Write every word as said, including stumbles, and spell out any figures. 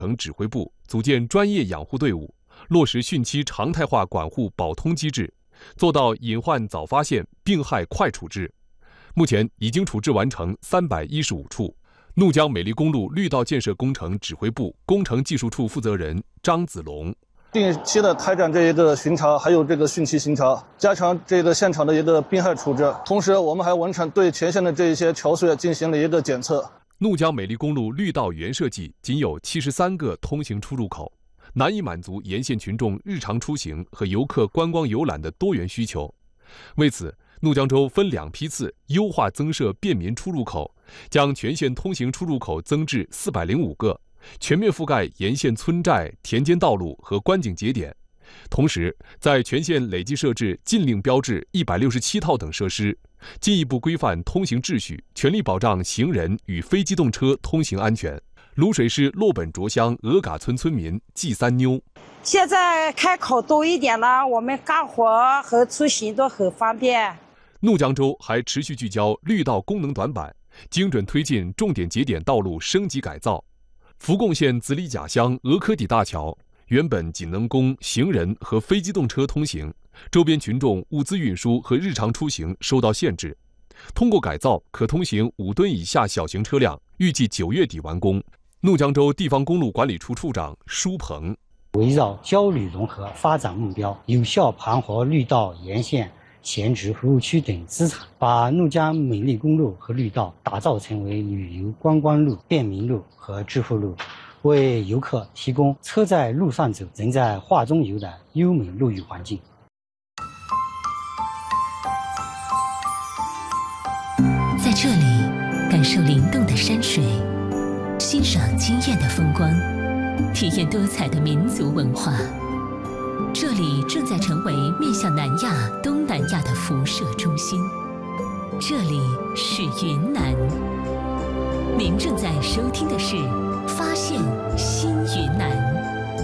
城指挥部组建专业养护队伍，落实汛期常态化管护保通机制，做到隐患早发现、病害快处置。目前已经处置完成三百一十五处。怒江美丽公路绿道建设工程指挥部工程技术处负责人张子龙。 定期的开展这一个巡查，还有这个汛期巡查，加强这个现场的一个病害处置。同时，我们还完成对前线的这一些桥隧进行了一个检测。 怒江美丽公路绿道原设计仅有七十三个通行出入口，难以满足沿线群众日常出行和游客观光游览的多元需求。为此，怒江州分两批次优化增设便民出入口，将全线通行出入口增至四百零五个，全面覆盖沿线村寨、田间道路和观景节点。同时，在全县累计设置禁令标志一百六十七套等设施，进一步规范通行秩序，全力保障行人与非机动车通行安全。卤水市洛本卓乡鹅嘎村村民季三妞： 现在开口多一点了，我们干活和出行都很方便。 怒江州还持续聚焦绿道功能短板，精准推进重点节点道路升级改造。福贡县子里甲乡鹅科底大桥原本仅能供行人和非机动车通行，周边群众物资运输和日常出行受到限制。通过改造，可通行五吨以下小型车辆，预计九月底完工。怒江州地方公路管理处处长舒鹏： 围绕交旅融合发展目标，有效盘活绿道沿线闲置服务区等资产，把怒江美丽公路和绿道打造成为旅游观光路、便民路和致富路，为游客提供车在路上走、人在画中游的优美陆域环境。 在这里，感受灵动的山水，欣赏惊艳的风光，体验多彩的民族文化。这里正在成为面向南亚、东南亚的辐射中心。这里是云南。您正在收听的是《发现新云南》。